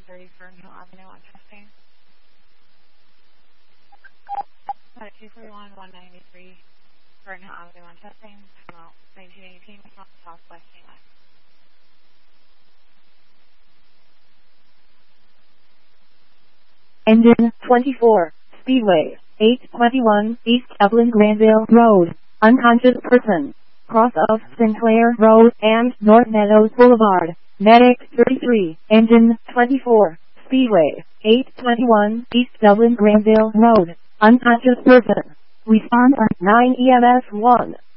130 Fernhill Avenue on testing. 241, 193 Fernhill Avenue on testing. Time out 1918 from Southwest St. Engine 24, Speedway, 821 East Evelyn Granville Road, unconscious person, cross of Sinclair Road and North Meadows Boulevard, Medic 33, Engine 24, Speedway, 821 East Evelyn Granville Road, unconscious person. Respond on 9 EMS 1.